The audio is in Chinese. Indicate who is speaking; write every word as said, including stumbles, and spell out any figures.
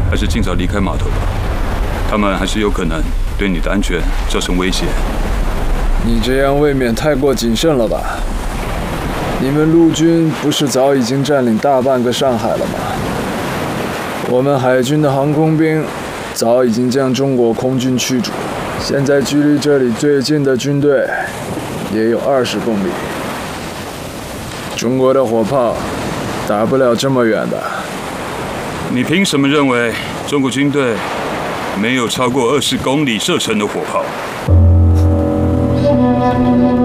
Speaker 1: 还是尽早离开码头吧。他们还是有可能对你的安全造成威胁。
Speaker 2: 你这样未免太过谨慎了吧？你们陆军不是早已经占领大半个上海了吗？我们海军的航空兵早已经将中国空军驱逐，现在距离这里最近的军队也有二十公里。中国的火炮打不了这么远的。
Speaker 1: 你凭什么认为中国军队没有超过二十公里射程的火炮？